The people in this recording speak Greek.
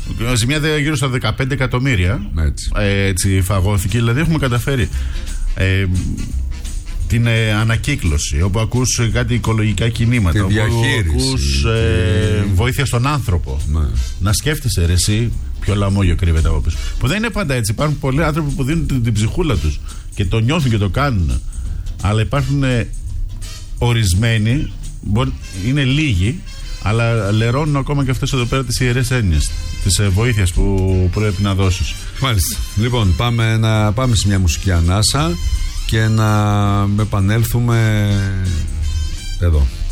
Ζημιά γύρω στα 15 εκατομμύρια. Έτσι φαγώθηκε. Δηλαδή έχουμε καταφέρει την ανακύκλωση, όπου ακούς κάτι οικολογικά κινήματα, τη διαχείριση, όπου ακούς βοήθεια στον άνθρωπο. Να σκέφτεσαι ρε εσύ ποιο λαμόγιο κρύβεται από πίσω. Που δεν είναι πάντα έτσι. Υπάρχουν πολλοί άνθρωποι που δίνουν την ψυχούλα τους και το νιώθουν και το κάνουν. Αλλά υπάρχουν ορισμένοι, είναι λίγοι, αλλά λερώνουν ακόμα και αυτές εδώ πέρα τις ιερές έννοιες της βοήθειας που πρέπει να δώσεις. Μάλιστα. Λοιπόν, πάμε σε μια μουσική ανάσα και να επανέλθουμε εδώ.